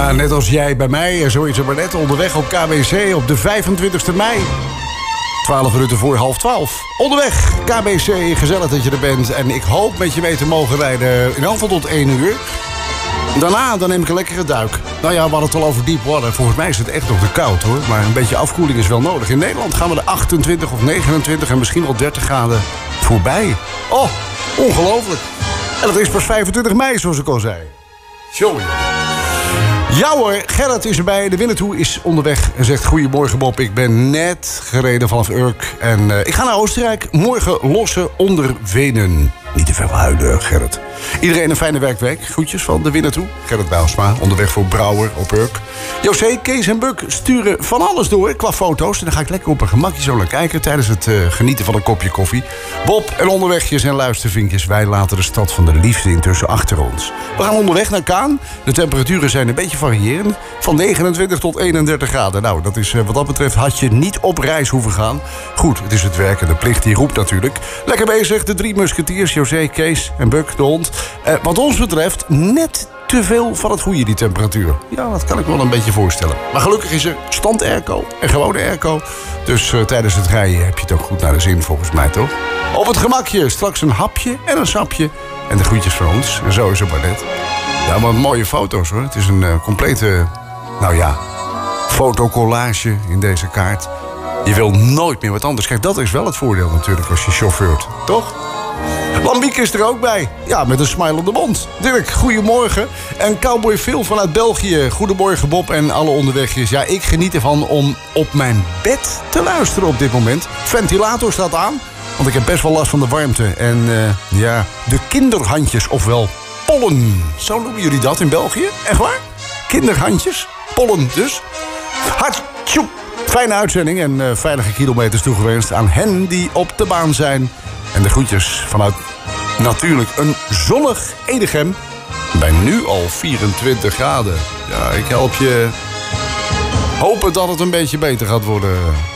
Ja, net als jij bij mij, zo is het maar net onderweg op KBC op de 25e mei. 12 minuten voor 11:30. Onderweg, KBC, gezellig dat je er bent. En ik hoop met je mee te mogen rijden in ieder geval tot 1 uur. Daarna dan neem ik een lekkere duik. Nou ja, we hadden het al over deep water. Volgens mij is het echt nog te koud hoor. Maar een beetje afkoeling is wel nodig. In Nederland gaan we de 28 of 29 en misschien wel 30 graden voorbij. Oh, ongelooflijk. En dat is pas 25 mei, zoals ik al zei. Sorry. Ja hoor, Gerrit is erbij. De Winnetou is onderweg en zegt: goedemorgen Bob, ik ben net gereden vanaf Urk. En ik ga naar Oostenrijk. Morgen lossen onder Venen. Niet te veel huilen, Gerrit. Iedereen een fijne werkweek. Groetjes van de Winnetou. Gerrit Bijlsma, onderweg voor Brouwer op Urk. José, Kees en Buk sturen van alles door qua foto's. En dan ga ik lekker op een gemakje zo naar kijken tijdens het genieten van een kopje koffie. Bob en onderwegjes en luistervinkjes. Wij laten de stad van de liefde intussen achter ons. We gaan onderweg naar Kaan. De temperaturen zijn een beetje variërend. Van 29 tot 31 graden. Nou, dat is wat dat betreft had je niet op reis hoeven gaan. Goed, het is het werk en de plicht die roept natuurlijk. Lekker bezig, de 3 musketiers. José, Kees en Buk, de hond. Wat ons betreft net te veel van het goede, die temperatuur. Ja, dat kan ik wel een beetje voorstellen. Maar gelukkig is er stand-airco en gewone airco. Dus tijdens het rijden heb je het ook goed naar de zin, volgens mij, toch? Op het gemakje, straks een hapje en een sapje. En de groetjes van ons. En zo is het maar net. Ja, maar mooie foto's, hoor. Het is een complete, nou ja, fotocollage in deze kaart. Je wil nooit meer wat anders. Kijk, dat is wel het voordeel natuurlijk als je chauffeurt, toch? Lambiek is er ook bij. Ja, met een smile op de mond. Dirk, goedemorgen. En Cowboy Phil vanuit België. Goedemorgen Bob en alle onderwegjes. Ja, ik geniet ervan om op mijn bed te luisteren op dit moment. Ventilator staat aan, want ik heb best wel last van de warmte. En ja, de kinderhandjes, ofwel pollen. Zo noemen jullie dat in België? Echt waar? Kinderhandjes? Pollen dus. Hartjoep. Fijne uitzending en veilige kilometers toegewenst aan hen die op de baan zijn. En de groetjes vanuit natuurlijk een zonnig Edegem. Bij nu al 24 graden. Ja, ik help je. Hopen dat het een beetje beter gaat worden.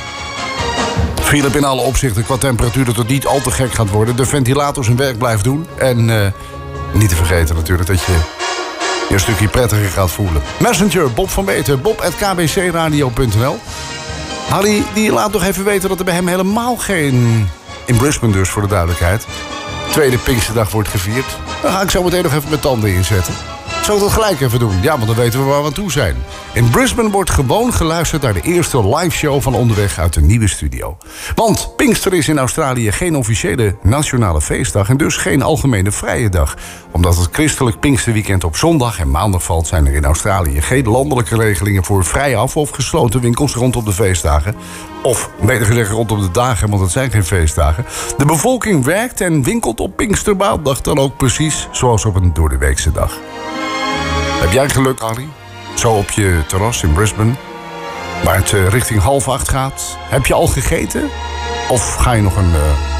Philip in alle opzichten qua temperatuur dat het niet al te gek gaat worden. De ventilator zijn werk blijft doen. En niet te vergeten natuurlijk dat je een stukje prettiger gaat voelen. Messenger, Bob van Beeten, bob@kbcradio.nl. Harry die laat nog even weten dat er bij hem helemaal geen... In Brisbane dus, voor de duidelijkheid. Tweede Pinksterdag wordt gevierd. Dan ga ik zo meteen nog even mijn tanden inzetten. Zal ik dat gelijk even doen? Ja, want dan weten we waar we aan toe zijn. In Brisbane wordt gewoon geluisterd naar de eerste live show van onderweg uit de nieuwe studio. Want Pinkster is in Australië geen officiële nationale feestdag en dus geen algemene vrije dag. Omdat het christelijk Pinksterweekend op zondag en maandag valt, zijn er in Australië geen landelijke regelingen voor vrijaf of gesloten winkels rondom de feestdagen. Of beter gezegd rondom de dagen, want het zijn geen feestdagen. De bevolking werkt en winkelt op Pinkstermaandag dan ook precies zoals op een doordeweekse dag. Heb jij geluk, Harry? Zo op je terras in Brisbane, waar het richting 7:30 gaat. Heb je al gegeten? Of ga je nog een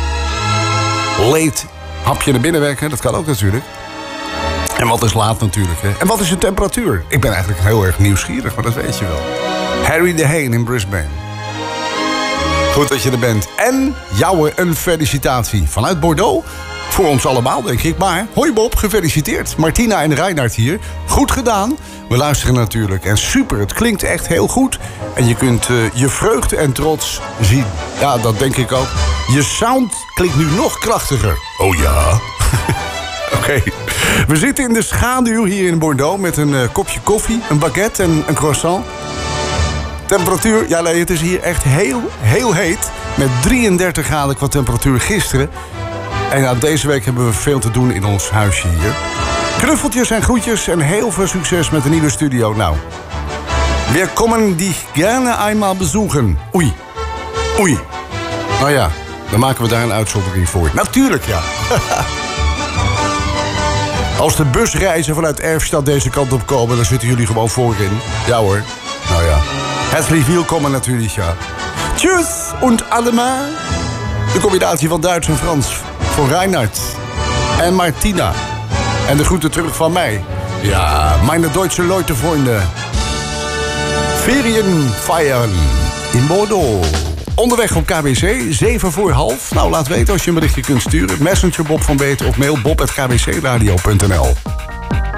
late hapje naar binnen werken? Dat kan ook natuurlijk. En wat is laat natuurlijk, hè? En wat is de temperatuur? Ik ben eigenlijk heel erg nieuwsgierig, maar dat weet je wel. Harry de Heen in Brisbane. Goed dat je er bent. En jou een felicitatie vanuit Bordeaux. Voor ons allemaal, denk ik. Maar, hoi Bob, gefeliciteerd. Martina en Reinhard hier. Goed gedaan. We luisteren natuurlijk. En super, het klinkt echt heel goed. En je kunt je vreugde en trots zien. Ja, dat denk ik ook. Je sound klinkt nu nog krachtiger. Oh ja. Oké. We zitten in de schaduw hier in Bordeaux met een kopje koffie, een baguette en een croissant. Temperatuur, ja nee, het is hier echt heel heet. Met 33 graden qua temperatuur gisteren. En ja, deze week hebben we veel te doen in ons huisje hier. Knuffeltjes en groetjes en heel veel succes met de nieuwe studio. Nou, wir kommen dich gerne einmal bezoeken. Oei. Nou ja, dan maken we daar een uitzondering voor. Natuurlijk, ja. Als de busreizen vanuit Erfstad deze kant op komen, dan zitten jullie gewoon voorin. Ja hoor. Nou ja. Herzlich willkommen natuurlijk, ja. Tschüss und allemaal. De combinatie van Duits en Frans voor Reinhard en Martina. En de groeten terug van mij. Ja, meine deutsche Leute, Freunde. Ferien feiern in Bordeaux. Onderweg op KBC, 7:45. Nou, laat weten als je een berichtje kunt sturen. Messenger Bob van Beeten of mail bob@kbcradio.nl.